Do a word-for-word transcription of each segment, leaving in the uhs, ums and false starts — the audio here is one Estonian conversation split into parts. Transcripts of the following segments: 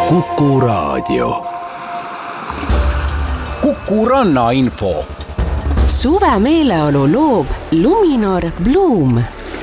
Kuku Raadio. Kuku Ranna info. Suve meeleolu loob Luminor Bloom.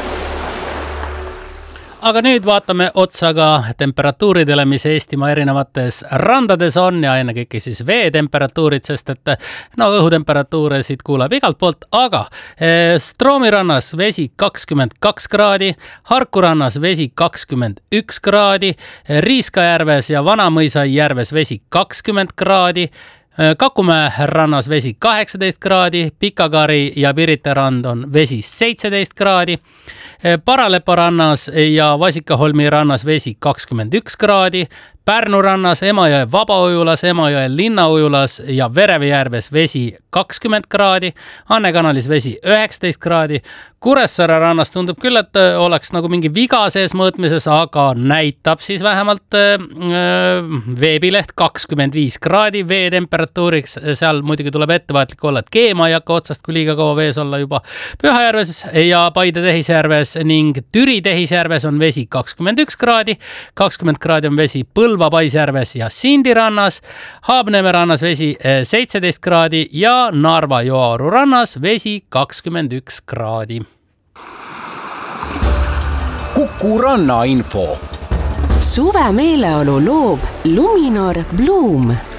Aga nüüd vaatame otsa ka temperatuuridele, mis Eestimaa erinevates randades on ja ennekõike siis veetemperatuurid, sest et no õhutemperatuure siit kuuleb igalt poolt, aga Stroomi rannas vesi kakskümmend kaks kraadi, Harku rannas vesi kakskümmend üks kraadi, Riiskajärves ja Vanamõisa järves vesi kakskümmend kraadi, Kakumäe rannas vesi kaheksateist kraadi, Pikakari ja Pirita rand on vesi seitseteist kraadi, Paralepa rannas ja Vasikaholmi rannas vesi kakskümmend üks kraadi, Pärnu rannas, Emajõe Vabaojulas, Emajõe Linnaujulas ja Verevejärves vesi kakskümmend kraadi, Anne kanalis vesi üheksateist kraadi, Kuressaare rannas tundub küll, et oleks nagu mingi viga sees mõõtmises, aga näitab siis vähemalt äh, veebileht kakskümmend viis kraadi veetemperatuuriks. Seal muidugi tuleb ettevaatlik olla, et keema ei hakka otsast, kui liiga kaua vees olla juba. Pühajärves ja Paide Tehisjärves ning Türi Tehisjärves on vesi kakskümmend üks kraadi, kakskümmend kraadi on vesi Põlva Paisjärves ja Sindi rannas, Haabneme rannas vesi seitseteist kraadi ja Narva Joaru rannas vesi kakskümmend üks kraadi. Kuku Ranna info. Suve meeleolu loob Luminor Bloom.